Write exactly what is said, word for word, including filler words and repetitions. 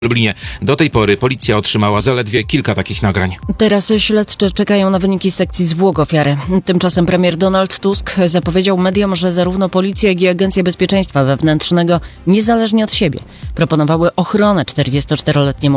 W Lublinie do tej pory policja otrzymała zaledwie kilka takich nagrań. Teraz śledczy czekają na wyniki sekcji zwłok ofiary. Tymczasem premier Donald Tusk zapowiedział mediom, że zarówno policja, jak i Agencja Bezpieczeństwa Wewnętrznego, niezależnie od siebie, proponowały ochronę czterdziestoczteroletniemu